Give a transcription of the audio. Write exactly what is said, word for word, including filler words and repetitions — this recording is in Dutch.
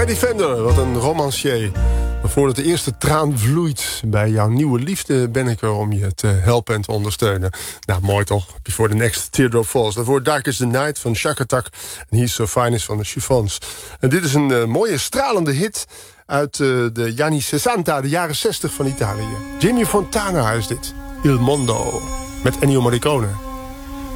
Freddy Fender, wat een romancier. Maar voordat de eerste traan vloeit bij jouw nieuwe liefde... ben ik er om je te helpen en te ondersteunen. Nou, mooi toch? Before the next teardrop falls. Daarvoor Dark is the Night van Shack Attack. En He's So Fine is van de Chiffons. En dit is een uh, mooie stralende hit... uit uh, de Anni Sessanta, de jaren zestig van Italië. Jimmy Fontana is dit. Il Mondo. Met Ennio Morricone.